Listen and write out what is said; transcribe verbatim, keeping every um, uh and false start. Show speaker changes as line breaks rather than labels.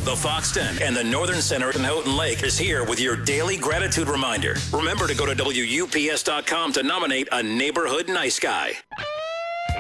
the Fox den, and the Northern Center in Houghton Lake is here with your daily gratitude reminder. Remember to go to W U P S dot com to nominate a neighborhood nice guy.